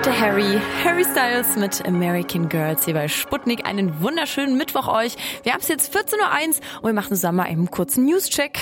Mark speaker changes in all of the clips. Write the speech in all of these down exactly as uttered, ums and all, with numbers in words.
Speaker 1: der Harry. Harry Styles mit American Girls hier bei Sputnik. Einen wunderschönen Mittwoch euch. Wir haben es jetzt vierzehn Uhr eins und wir machen zusammen mal einen kurzen News-Check.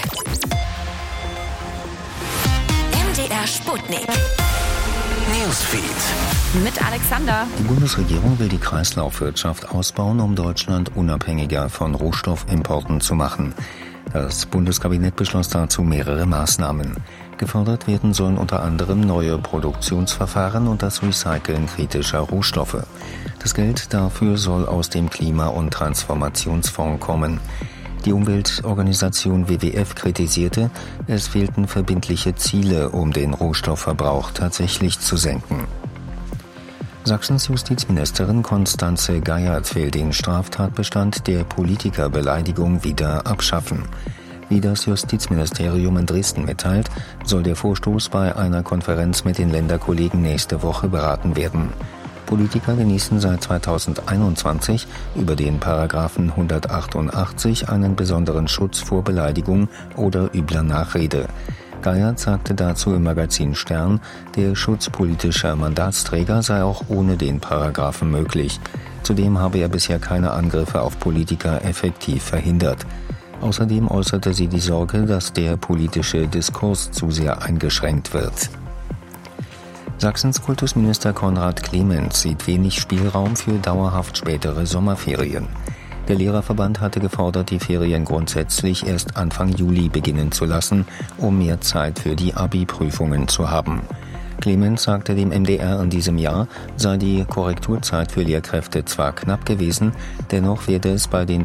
Speaker 2: M D R Sputnik. Newsfeed.
Speaker 1: Mit Alexander.
Speaker 3: Die Bundesregierung will die Kreislaufwirtschaft ausbauen, um Deutschland unabhängiger von Rohstoffimporten zu machen. Das Bundeskabinett beschloss dazu mehrere Maßnahmen. Gefördert werden sollen unter anderem neue Produktionsverfahren und das Recyceln kritischer Rohstoffe. Das Geld dafür soll aus dem Klima- und Transformationsfonds kommen. Die Umweltorganisation W W F kritisierte, es fehlten verbindliche Ziele, um den Rohstoffverbrauch tatsächlich zu senken. Sachsens Justizministerin Constanze Geiert will den Straftatbestand der Politikerbeleidigung wieder abschaffen. Wie das Justizministerium in Dresden mitteilt, soll der Vorstoß bei einer Konferenz mit den Länderkollegen nächste Woche beraten werden. Politiker genießen seit zweitausendeinundzwanzig über den Paragraphen hundertachtundachtzig einen besonderen Schutz vor Beleidigung oder übler Nachrede. Geiert sagte dazu im Magazin Stern, der Schutz politischer Mandatsträger sei auch ohne den Paragraphen möglich. Zudem habe er bisher keine Angriffe auf Politiker effektiv verhindert. Außerdem äußerte sie die Sorge, dass der politische Diskurs zu sehr eingeschränkt wird. Sachsens Kultusminister Konrad Clemens sieht wenig Spielraum für dauerhaft spätere Sommerferien. Der Lehrerverband hatte gefordert, die Ferien grundsätzlich erst Anfang Juli beginnen zu lassen, um mehr Zeit für die Abi-Prüfungen zu haben. Clemens sagte dem M D R, in diesem Jahr sei die Korrekturzeit für Lehrkräfte zwar knapp gewesen, dennoch werde es bei den